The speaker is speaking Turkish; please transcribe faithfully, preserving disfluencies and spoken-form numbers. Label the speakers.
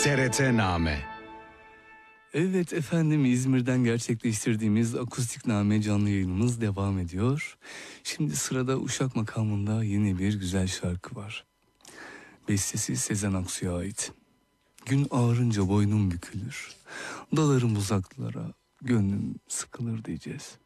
Speaker 1: T R T-name.
Speaker 2: Evet efendim, İzmir'den gerçekleştirdiğimiz Akustikname canlı yayınımız devam ediyor. Şimdi sırada Uşak makamında yeni bir güzel şarkı var. Bestesi Sezen Aksu'ya ait. Gün ağarınca boynum bükülür, dalarım uzaklara, gönlüm sıkılır diyeceğiz.